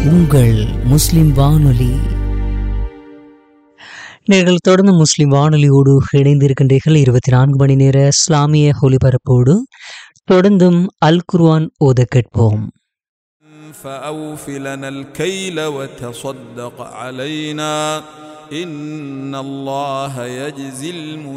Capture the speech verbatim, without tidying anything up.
உங்கள் முஸ்லிம் வானொலி. நீங்கள் தொடர்ந்து முஸ்லிம் வானொலியோடு இணைந்திருக்கின்றீர்கள். இருபத்தி நான்கு மணி நேர இஸ்லாமிய ஒலிபரப்போடு தொடர்ந்தும் அல் குர்ஆன் ஓத கேட்போம். فأوف لنا الكيل وتصدق علينا إن الله يجزي